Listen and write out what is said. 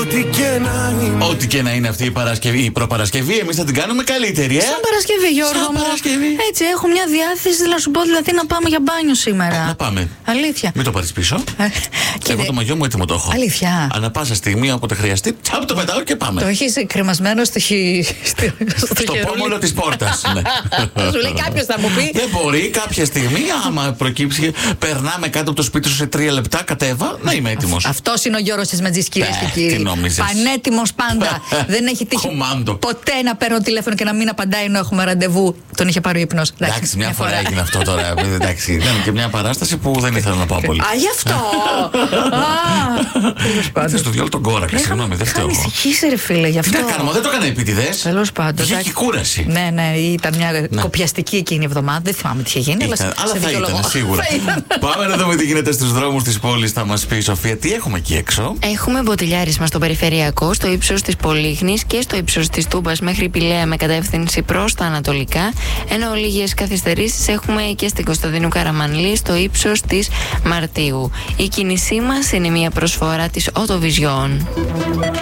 Ό,τι και να είναι αυτή η Παρασκευή, η προπαρασκευή, εμείς θα την κάνουμε καλύτερη, Σαν Παρασκευή, Γιώργο μου. Έτσι, έχω μια διάθεση να σου πω δηλαδή να πάμε για μπάνιο σήμερα. Να πάμε. Αλήθεια. Μην το πάρεις πίσω. Εγώ το μαγιό μου έτοιμο το έχω. Αλήθεια. Ανά πάσα στιγμή, όποτε χρειαστεί, τσάπ το πετάω και πάμε. Το έχεις κρεμασμένο στο πόμολο της πόρτας. Σου λέει κάποιος θα μου πει. Δεν μπορεί κάποια στιγμή, άμα προκύψει, περνάμε κάτω από το σπίτι σου σε 3 λεπτά, κατέβα, να είμαι έτοιμος. Αυτός είναι ο Γιώργος Τσεσματζής, κυρίες και κύριοι. Πανέτοιμος πάντα. Δεν έχει τύχει ποτέ να παίρνω τηλέφωνο και να μην απαντάει ενώ έχουμε ραντεβού. Τον είχε πάρει ο ύπνος. Εντάξει, μια φορά έγινε αυτό τώρα. Εντάξει, ήταν και μια παράσταση που δεν ήθελα να πάω πολύ. Α, γι' αυτό. Ήρθε στο διόλο τον κόρακα, συγγνώμη, δεν φταίω. Ανησυχείς, ρε φίλε, γι' αυτό. Τι να κάνουμε, δεν το έκανα επίτηδες. Τέλος πάντων. Βγήκε κούραση. Ναι, ήταν μια κοπιαστική εκείνη η εβδομάδα. Δεν θυμάμαι τι είχε γίνει. Αλλά θα ήταν σίγουρα. Πάμε να δούμε τι γίνεται στους δρόμους της πόλης. Θα μας πει η Σοφία, τι έχουμε εκεί έξω. Έχουμε μποτιλιάρισμα στο περιφερειακό, στο ύψος της Πολύχνης και στο ύψος της Τούμπας μέχρι Πηλαία με κατεύθυνση προς τα ανατολικά. Ενώ λίγες καθυστερήσεις έχουμε και στην Κωνσταντίνου Καραμανλή στο ύψος της Μαρτίου. Η κίνησή μας είναι μια προσφορά της Autovision.